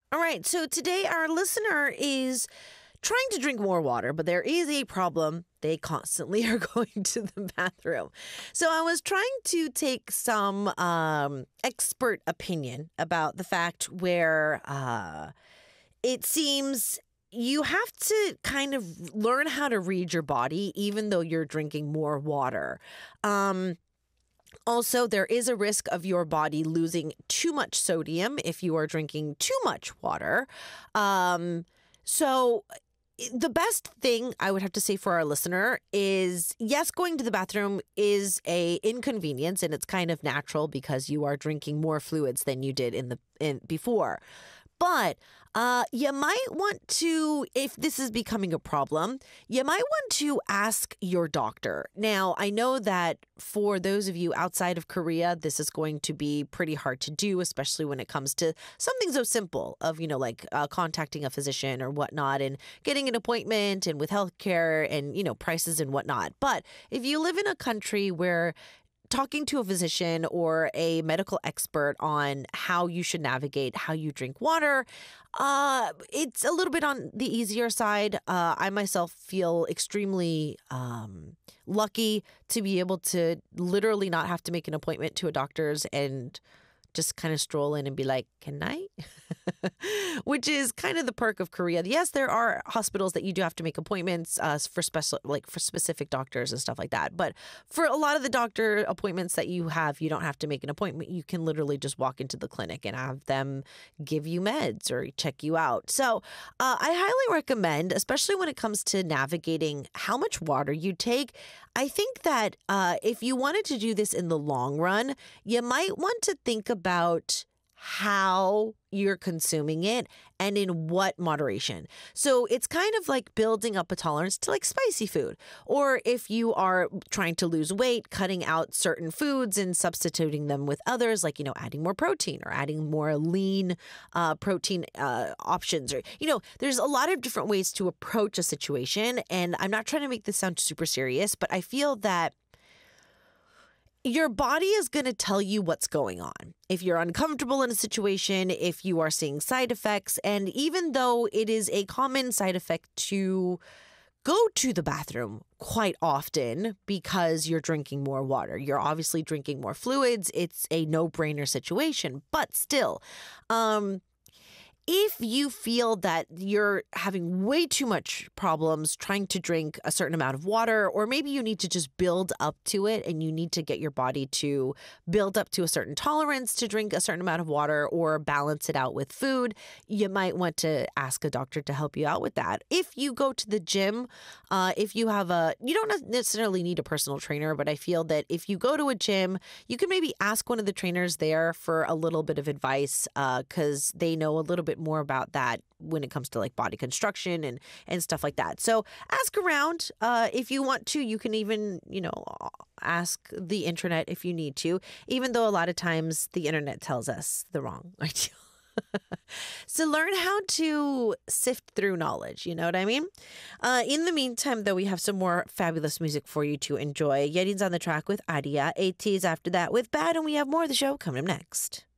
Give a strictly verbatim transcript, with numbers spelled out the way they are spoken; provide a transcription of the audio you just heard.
All right. So today our listener is trying to drink more water, but there is a problem. They constantly are going to the bathroom. So I was trying to take some um, expert opinion about the fact where uh, it seems you have to kind of learn how to read your body, even though you're drinking more water. Um, Also, there is a risk of your body losing too much sodium if you are drinking too much water. Um, so, the best thing I would have to say for our listener is yes, going to the bathroom is a inconvenience and it's kind of natural because you are drinking more fluids than you did in the in before. But uh, you might want to, if this is becoming a problem, you might want to ask your doctor. Now, I know that for those of you outside of Korea, this is going to be pretty hard to do, especially when it comes to something so simple of, you know, like uh, contacting a physician or whatnot and getting an appointment and with healthcare and, you know, prices and whatnot. But if you live in a country where talking to a physician or a medical expert on how you should navigate how you drink water, uh, it's a little bit on the easier side. Uh, I myself feel extremely um, lucky to be able to literally not have to make an appointment to a doctor's and just kind of stroll in and be like, can I? Which is kind of the perk of Korea. Yes, there are hospitals that you do have to make appointments uh, for special, like for specific doctors and stuff like that. But for a lot of the doctor appointments that you have, you don't have to make an appointment. You can literally just walk into the clinic and have them give you meds or check you out. So uh, I highly recommend, especially when it comes to navigating how much water you take. I think that uh, if you wanted to do this in the long run, you might want to think about how you're consuming it and in what moderation. So it's kind of like building up a tolerance to like spicy food. Or if you are trying to lose weight, cutting out certain foods and substituting them with others, like, you know, adding more protein or adding more lean uh, protein uh, options. Or, you know, there's a lot of different ways to approach a situation. And I'm not trying to make this sound super serious, but I feel that your body is going to tell you what's going on. If you're uncomfortable in a situation, if you are seeing side effects, and even though it is a common side effect to go to the bathroom quite often because you're drinking more water, you're obviously drinking more fluids, it's a no-brainer situation, but still, um, if you feel that you're having way too much problems trying to drink a certain amount of water, or maybe you need to just build up to it and you need to get your body to build up to a certain tolerance to drink a certain amount of water or balance it out with food, you might want to ask a doctor to help you out with that. If you go to the gym, uh, if you have a, you don't necessarily need a personal trainer, but I feel that if you go to a gym, you can maybe ask one of the trainers there for a little bit of advice because uh, they know a little bit more about that when it comes to like body construction and and stuff like that. So ask around. Uh, if you want to, you can even, you know, ask the internet if you need to, even though a lot of times the internet tells us the wrong idea. So learn how to sift through knowledge. You know what I mean? Uh, in the meantime, though, we have some more fabulous music for you to enjoy. Yerin's on the track with Aria. AT's after that with Bad, and we have more of the show coming up next.